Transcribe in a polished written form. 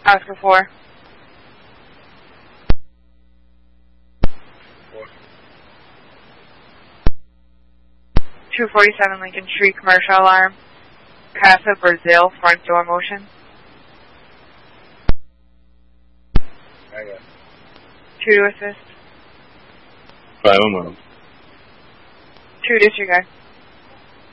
Oscar 4. 247 Lincoln Street, commercial alarm. Casa Brazil, front door motion. 2 to assist. 5 on 1. 2 disregard.